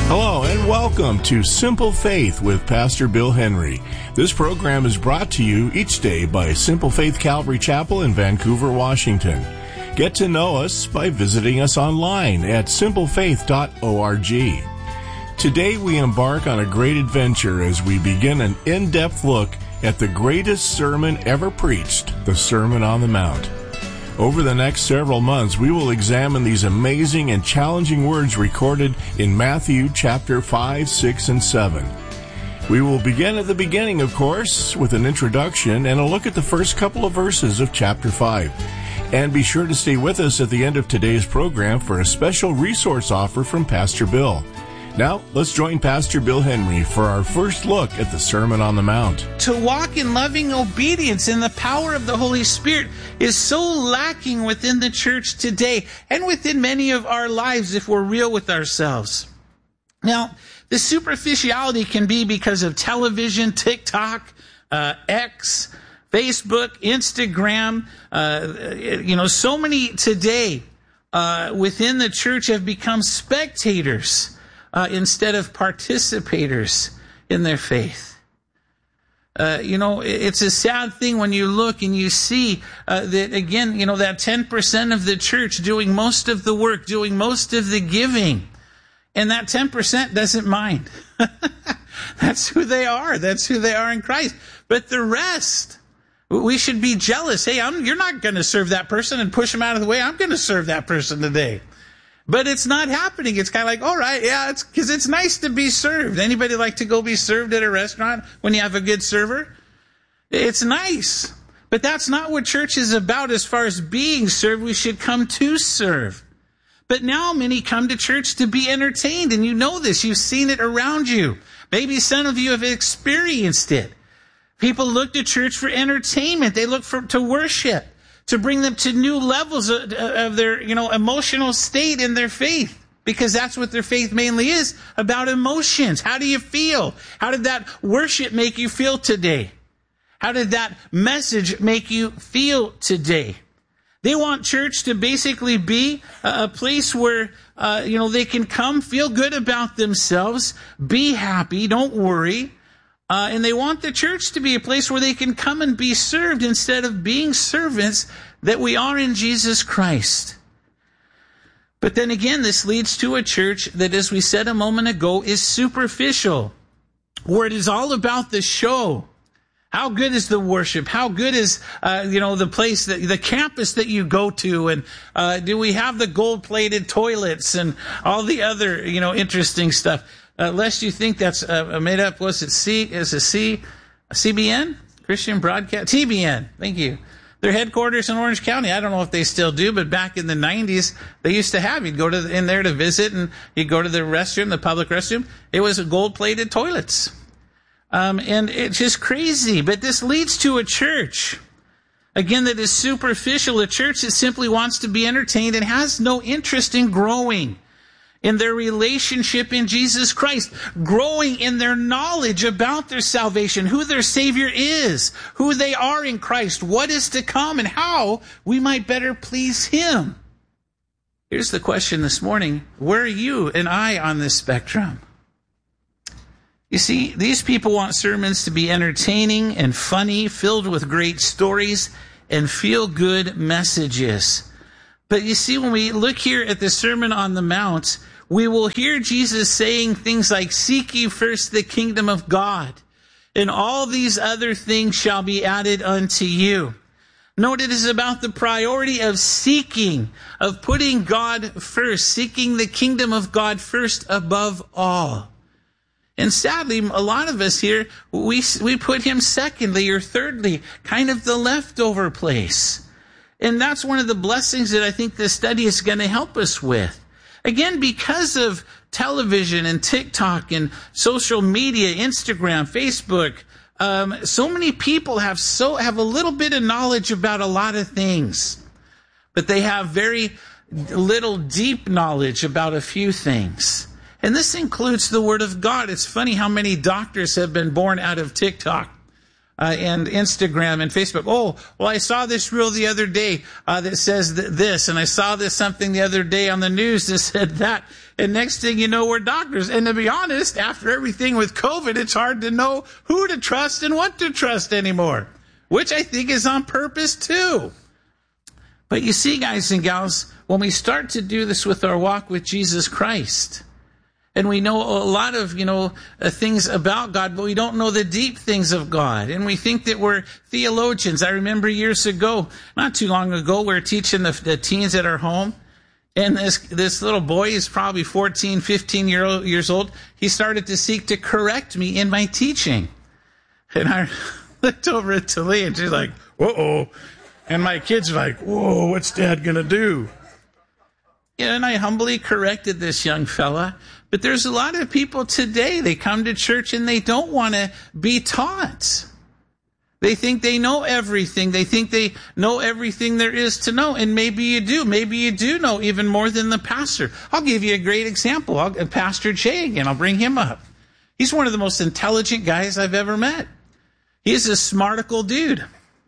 Hello and welcome to Simple Faith with Pastor Bill Henry. This program is brought to you each day by Simple Faith Calvary Chapel in Vancouver, Washington. Get to know us by visiting us online at simplefaith.org. Today we embark on a great adventure as we begin an in-depth look at the greatest sermon ever preached, the Sermon on the Mount. Over the next several months, we will examine these amazing and challenging words recorded in Matthew chapter 5, 6, and 7. We will begin at the beginning, of course, with an introduction and a look at the first couple of verses of chapter 5. And be sure to stay with us at the end of today's program for a special resource offer from Pastor Bill. Now, let's join Pastor Bill Henry for our first look at the Sermon on the Mount. To walk in loving obedience in the power of the Holy Spirit is so lacking within the church today and within many of our lives if we're real with ourselves. Now, the superficiality can be because of television, TikTok, X, Facebook, Instagram. So many today within the church have become spectators instead of participators in their faith. It's a sad thing when you look and you see that, again, that 10% of the church doing most of the work, doing most of the giving, and that 10% doesn't mind. That's who they are. That's who they are in Christ. But the rest, we should be jealous. Hey, you're not going to serve that person and push them out of the way. I'm going to serve that person today. But it's not happening. It's kind of like, all right, yeah, it's because it's nice to be served. Anybody like to go be served at a restaurant when you have a good server? It's nice. But that's not what church is about as far as being served. We should come to serve. But now many come to church to be entertained, and you know this. You've seen it around you. Maybe some of you have experienced it. People look to church for entertainment. They look to worship, to bring them to new levels of their, emotional state in their faith. Because that's what their faith mainly is, about emotions. How do you feel? How did that worship make you feel today? How did that message make you feel today? They want church to basically be a place where, they can come, feel good about themselves, be happy, don't worry. And they want the church to be a place where they can come and be served instead of being servants that we are in Jesus Christ. But then again, this leads to a church that, as we said a moment ago, is superficial, where it is all about the show. How good is the worship? How good is, the place, the campus that you go to? And do we have the gold-plated toilets and all the other, interesting stuff? Lest you think that's made up, CBN? Christian Broadcast? TBN, thank you. Their headquarters in Orange County. I don't know if they still do, but back in the 90s, they used to have, you'd go in there to visit, and you'd go to the restroom, the public restroom. It was gold-plated toilets. And it's just crazy. But this leads to a church, again, that is superficial, a church that simply wants to be entertained and has no interest in growing in their relationship in Jesus Christ, growing in their knowledge about their salvation, who their Savior is, who they are in Christ, what is to come, and how we might better please Him. Here's the question this morning: where are you and I on this spectrum? You see, these people want sermons to be entertaining and funny, filled with great stories and feel-good messages. But you see, when we look here at the Sermon on the Mount, we will hear Jesus saying things like, "Seek ye first the kingdom of God, and all these other things shall be added unto you." Note, it is about the priority of seeking, of putting God first, seeking the kingdom of God first above all. And sadly, a lot of us here, we put Him secondly or thirdly, kind of the leftover place. And that's one of the blessings that I think this study is going to help us with. Again, because of television and TikTok and social media, Instagram, Facebook, so many people have a little bit of knowledge about a lot of things, but they have very little deep knowledge about a few things. And this includes the Word of God. It's funny how many doctors have been born out of TikTok. and Instagram and Facebook. Oh, well, I saw this reel the other day that says this, and I saw this something the other day on the news that said that. And next thing you know, we're doctors. And to be honest, after everything with COVID, it's hard to know who to trust and what to trust anymore, which I think is on purpose too. But you see, guys and gals, when we start to do this with our walk with Jesus Christ, and we know a lot of, things about God, but we don't know the deep things of God. And we think that we're theologians. I remember years ago, not too long ago, we were teaching the teens at our home. And this little boy is probably 14, 15 years old. He started to seek to correct me in my teaching. And I looked over at Talia and she's like, whoa. And my kids are like, whoa, what's Dad going to do? And I humbly corrected this young fella. But there's a lot of people today, they come to church and they don't want to be taught. They think they know everything. They think they know everything there is to know. And maybe you do. Maybe you do know even more than the pastor. I'll give you a great example. Pastor Jay again, I'll bring him up. He's one of the most intelligent guys I've ever met. He's a smarticle dude.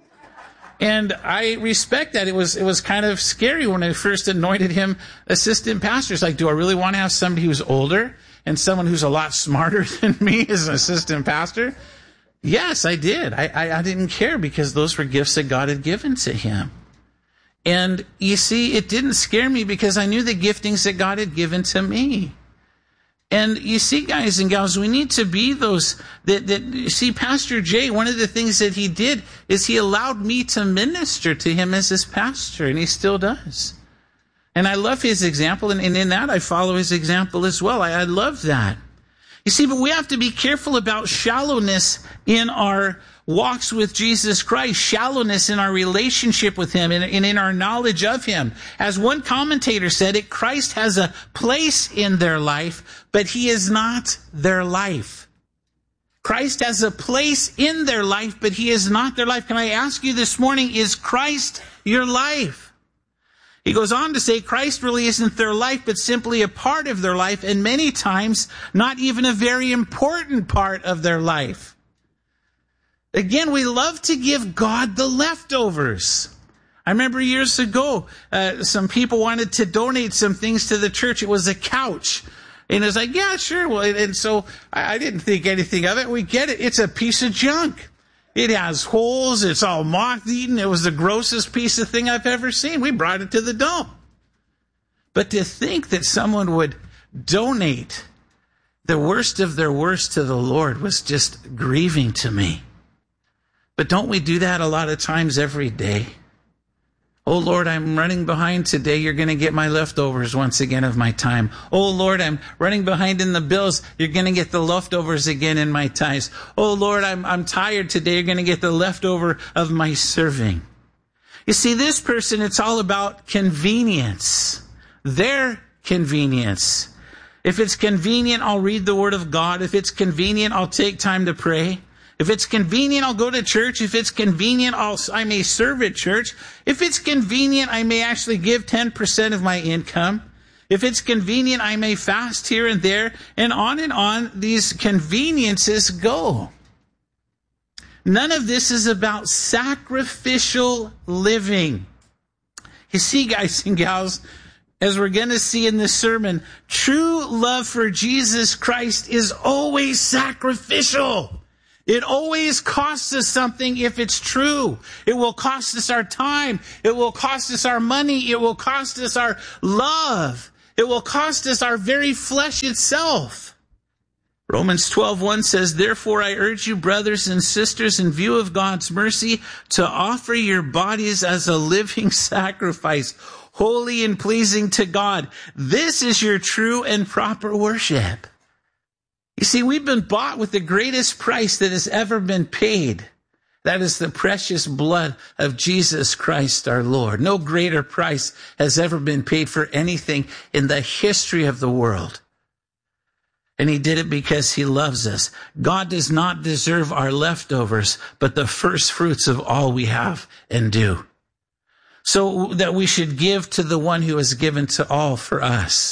And I respect that. It was kind of scary when I first anointed him assistant pastor. It's like, do I really want to have somebody who's older and someone who's a lot smarter than me as an assistant pastor? Yes, I did. I didn't care because those were gifts that God had given to him. And you see, it didn't scare me because I knew the giftings that God had given to me. And you see, guys and gals, we need to be those that you see, Pastor Jay, one of the things that he did is he allowed me to minister to him as his pastor, and he still does. And I love his example, and in that I follow his example as well. I love that. You see, but we have to be careful about shallowness in our walks with Jesus Christ, shallowness in our relationship with him and in our knowledge of him. As one commentator said it, Christ has a place in their life, but he is not their life. Christ has a place in their life, but he is not their life. Can I ask you this morning, is Christ your life? He goes on to say Christ really isn't their life, but simply a part of their life, and many times not even a very important part of their life. Again, we love to give God the leftovers. I remember years ago, some people wanted to donate some things to the church. It was a couch. And it was like, yeah, sure. Well, and so I didn't think anything of it. We get it. It's a piece of junk. It has holes. It's all moth-eaten. It was the grossest piece of thing I've ever seen. We brought it to the dump. But to think that someone would donate the worst of their worst to the Lord was just grieving to me. But don't we do that a lot of times every day? Oh, Lord, I'm running behind today. You're going to get my leftovers once again of my time. Oh, Lord, I'm running behind in the bills. You're going to get the leftovers again in my tithes. Oh, Lord, I'm tired today. You're going to get the leftover of my serving. You see, this person, it's all about convenience. Their convenience. If it's convenient, I'll read the Word of God. If it's convenient, I'll take time to pray. If it's convenient, I'll go to church. If it's convenient, I may serve at church. If it's convenient, I may actually give 10% of my income. If it's convenient, I may fast here and there. And on these conveniences go. None of this is about sacrificial living. You see, guys and gals, as we're going to see in this sermon, true love for Jesus Christ is always sacrificial. It always costs us something if it's true. It will cost us our time. It will cost us our money. It will cost us our love. It will cost us our very flesh itself. Romans 12:1 says, therefore I urge you, brothers and sisters, in view of God's mercy, to offer your bodies as a living sacrifice, holy and pleasing to God. This is your true and proper worship. You see, we've been bought with the greatest price that has ever been paid. That is the precious blood of Jesus Christ our Lord. No greater price has ever been paid for anything in the history of the world. And he did it because he loves us. God does not deserve our leftovers, but the first fruits of all we have and do. So that we should give to the one who has given to all for us.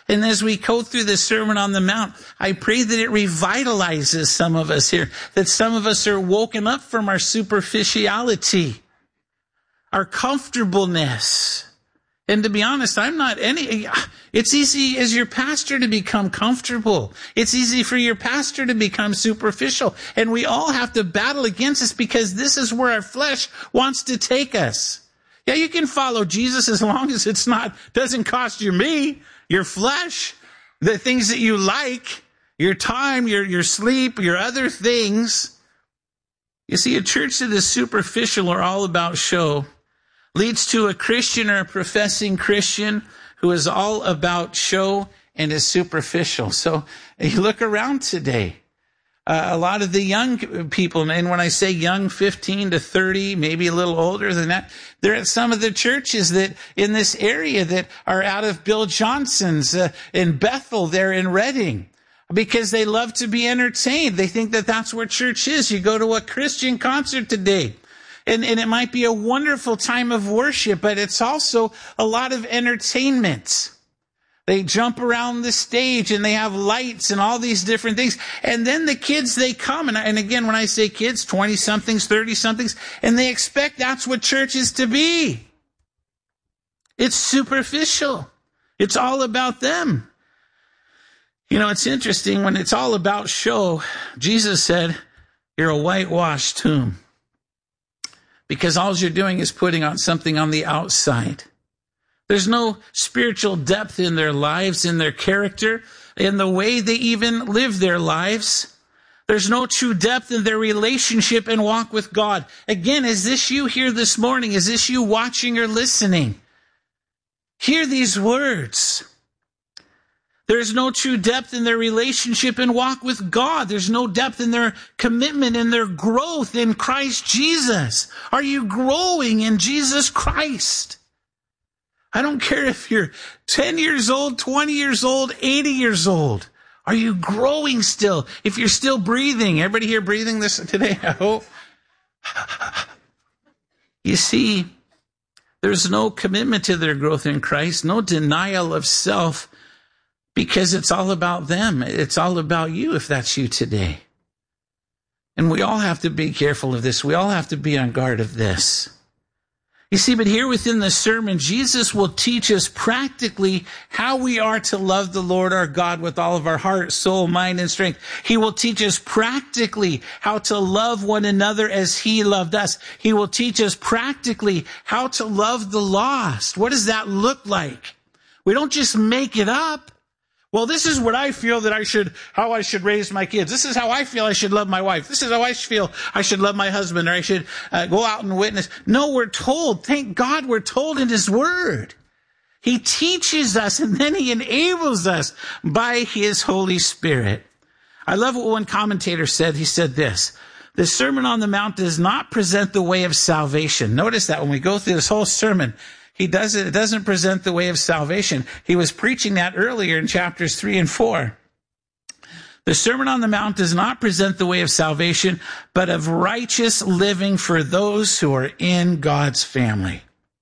And as we go through the Sermon on the Mount, I pray that it revitalizes some of us here, that some of us are woken up from our superficiality, our comfortableness. And to be honest, it's easy as your pastor to become comfortable. It's easy for your pastor to become superficial. And we all have to battle against this because this is where our flesh wants to take us. Yeah, you can follow Jesus as long as doesn't cost you your flesh, the things that you like, your time, your sleep, your other things. You see, a church that is superficial or all about show leads to a Christian or a professing Christian who is all about show and is superficial. So you look around today, a lot of the young people, and when I say young, 15 to 30, maybe a little older than that, they're at some of the churches that in this area that are out of Bill Johnson's in Bethel, there in Redding, because they love to be entertained. They think that that's where church is. You go to a Christian concert today, and it might be a wonderful time of worship, but it's also a lot of entertainment. They jump around the stage and they have lights and all these different things. And then the kids, they come. And again, when I say kids, 20-somethings, 30-somethings, and they expect that's what church is to be. It's superficial. It's all about them. You know, it's interesting when it's all about show. Jesus said, you're a whitewashed tomb. Because all you're doing is putting on something on the outside. There's no spiritual depth in their lives, in their character, in the way they even live their lives. There's no true depth in their relationship and walk with God. Again, is this you here this morning? Is this you watching or listening? Hear these words. There's no true depth in their relationship and walk with God. There's no depth in their commitment and their growth in Christ Jesus. Are you growing in Jesus Christ? I don't care if you're 10 years old, 20 years old, 80 years old. Are you growing still? If you're still breathing, everybody here breathing this today, I hope. You see, there's no commitment to their growth in Christ, no denial of self, because it's all about them. It's all about you if that's you today. And we all have to be careful of this. We all have to be on guard of this. You see, but here within the sermon, Jesus will teach us practically how we are to love the Lord our God with all of our heart, soul, mind, and strength. He will teach us practically how to love one another as He loved us. He will teach us practically how to love the lost. What does that look like? We don't just make it up. Well, this is what I feel how I should raise my kids. This is how I feel I should love my wife. This is how I feel I should love my husband, or I should go out and witness. No, we're told. Thank God we're told in His Word. He teaches us and then He enables us by His Holy Spirit. I love what one commentator said. He said this: the Sermon on the Mount does not present the way of salvation. Notice that when we go through this whole sermon, it doesn't present the way of salvation. He was preaching that earlier in chapters 3 and 4. The Sermon on the Mount does not present the way of salvation, but of righteous living for those who are in God's family.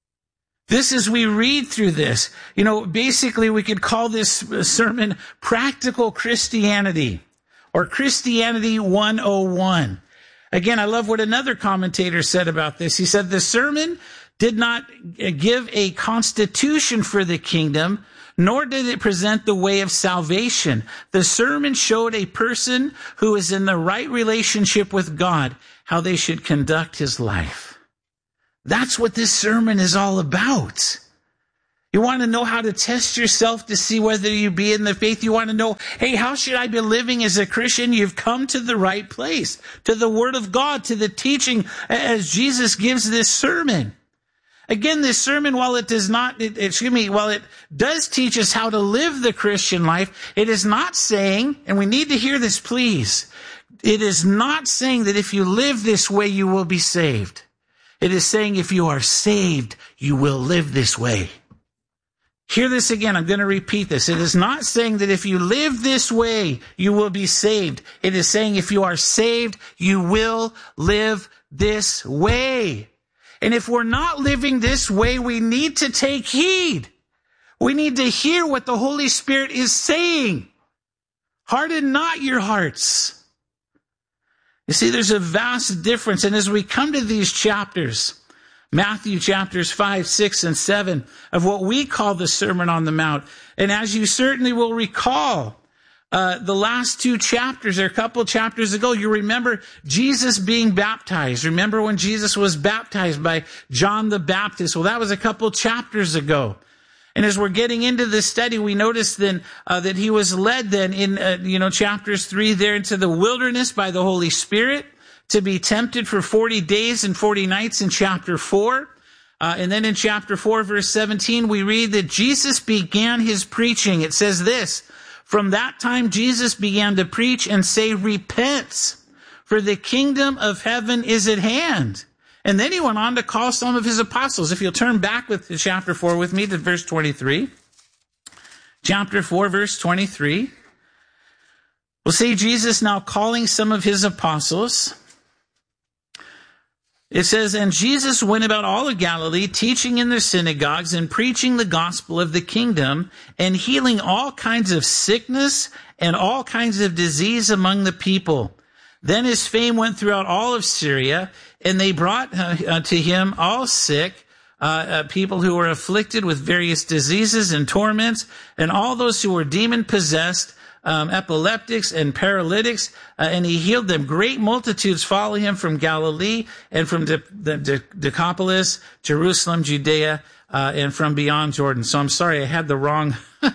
This, as we read through this, basically we could call this sermon Practical Christianity, or Christianity 101. Again, I love what another commentator said about this. He said, the sermon did not give a constitution for the kingdom, nor did it present the way of salvation. The sermon showed a person who is in the right relationship with God, how they should conduct his life. That's what this sermon is all about. You want to know how to test yourself to see whether you be in the faith. You want to know, hey, how should I be living as a Christian? You've come to the right place, to the Word of God, to the teaching as Jesus gives this sermon. Again, this sermon, while it does teach us how to live the Christian life, it is not saying, and we need to hear this, please, it is not saying that if you live this way, you will be saved. It is saying if you are saved, you will live this way. Hear this again. I'm going to repeat this. It is not saying that if you live this way, you will be saved. It is saying if you are saved, you will live this way. And if we're not living this way, we need to take heed. We need to hear what the Holy Spirit is saying. Harden not your hearts. You see, there's a vast difference. And as we come to these chapters, Matthew chapters 5, 6, and 7 of what we call the Sermon on the Mount, and as you certainly will recall, the last two chapters, or a couple chapters ago, you remember Jesus being baptized. Remember when Jesus was baptized by John the Baptist? Well, that was a couple chapters ago. And as we're getting into this study, we notice then that he was led then in chapters 3 there into the wilderness by the Holy Spirit to be tempted for 40 days and 40 nights in chapter 4. And then in chapter 4, verse 17, we read that Jesus began his preaching. It says this, "From that time Jesus began to preach and say, 'Repent, for the kingdom of heaven is at hand.'" And then he went on to call some of his apostles. If you'll turn back to chapter 4 with me to verse 23. Chapter 4, verse 23. We'll see Jesus now calling some of his apostles. It says, "And Jesus went about all of Galilee, teaching in their synagogues and preaching the gospel of the kingdom and healing all kinds of sickness and all kinds of disease among the people. Then his fame went throughout all of Syria, and they brought to him all sick, people who were afflicted with various diseases and torments, and all those who were demon-possessed, epileptics and paralytics, and he healed them. Great multitudes follow him from Galilee and from the Decapolis, Jerusalem, Judea, and from beyond Jordan." So I'm sorry, I had the wrong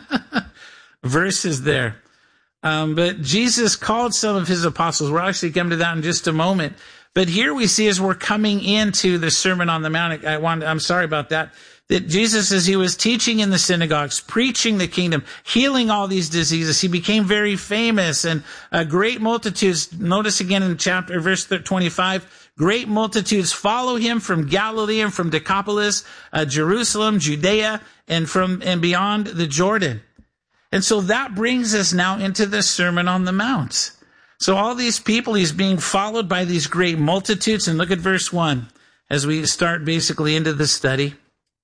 verses there. But Jesus called some of his apostles. We'll actually come to that in just a moment. But here we see as we're coming into the Sermon on the Mount, I'm sorry about that Jesus, as he was teaching in the synagogues, preaching the kingdom, healing all these diseases, he became very famous, and great multitudes, notice again in verse 25, great multitudes follow him from Galilee and from Decapolis, Jerusalem, Judea, and beyond the Jordan. And so that brings us now into the Sermon on the Mount. So all these people, he's being followed by these great multitudes. And look at verse 1 as we start basically into the study.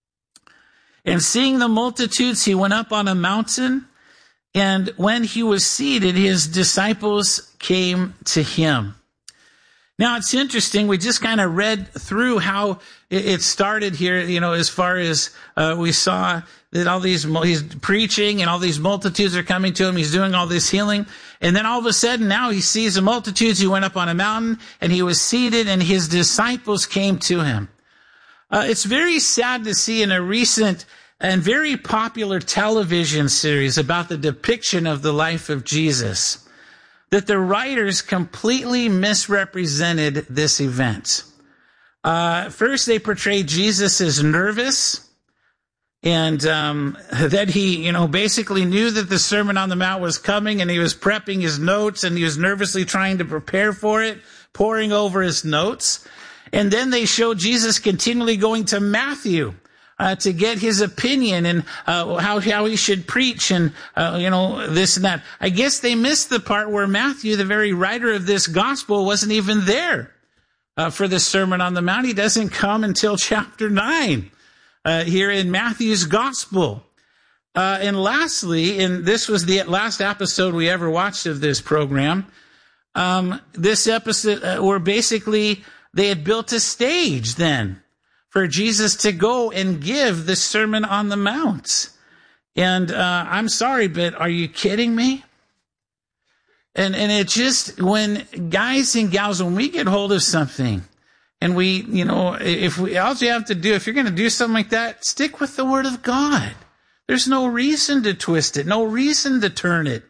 "And seeing the multitudes, he went up on a mountain. And when he was seated, his disciples came to him." Now, it's interesting. We just kind of read through how it started here, as far as we saw that he's preaching and all these multitudes are coming to him. He's doing all this healing. And then all of a sudden now he sees the multitudes. He went up on a mountain and he was seated and his disciples came to him. It's very sad to see in a recent and very popular television series about the depiction of the life of Jesus that the writers completely misrepresented this event. First, they portrayed Jesus as nervous, and that he, basically knew that the Sermon on the Mount was coming, and he was prepping his notes, and he was nervously trying to prepare for it, poring over his notes. And then they showed Jesus continually going to Matthew to get his opinion and how he should preach and this and that. I guess they missed the part where Matthew, the very writer of this gospel, wasn't even there for the Sermon on the Mount. He doesn't come until chapter 9 here in Matthew's gospel. And lastly, and this was the last episode we ever watched of this program, this episode where basically they had built a stage then for Jesus to go and give the Sermon on the Mount. And I'm sorry, but are you kidding me? And it just, when guys and gals, when we get hold of something, and all you have to do, if you're going to do something like that, stick with the Word of God. There's no reason to twist it, no reason to turn it.